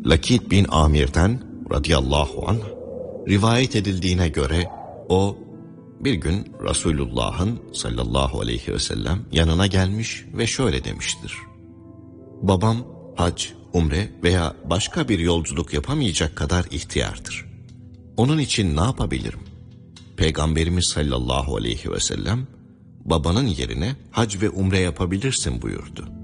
Lakid bin Amir'den radıyallahu anh rivayet edildiğine göre o bir gün Resulullah'ın sallallahu aleyhi ve sellem yanına gelmiş ve şöyle demiştir: babam hac, umre veya başka bir yolculuk yapamayacak kadar ihtiyardır. Onun için ne yapabilirim? Peygamberimiz sallallahu aleyhi ve sellem babanın yerine hac ve umre yapabilirsin buyurdu.